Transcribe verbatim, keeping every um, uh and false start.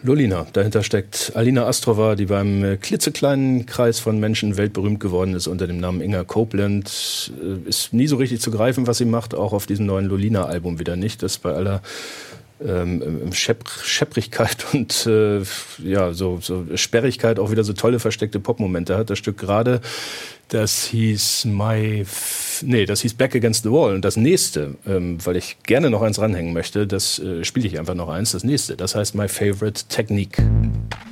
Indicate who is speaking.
Speaker 1: Lolina. Dahinter steckt Alina Astrova, die beim klitzekleinen Kreis von Menschen weltberühmt geworden ist unter dem Namen Inga Copeland. Ist nie so richtig zu greifen, was sie macht, auch auf diesem neuen Lolina-Album wieder nicht. Das bei aller ähm, Schepp- Schepprigkeit und äh, ja, so, so Sperrigkeit auch wieder so tolle versteckte Popmomente hat. Das Stück gerade, das hieß My... F- nee, das hieß Back Against the Wall. Und das nächste, ähm, weil ich gerne noch eins ranhängen möchte, das äh, spiele ich einfach noch eins. Das nächste, das heißt My Favorite Technique.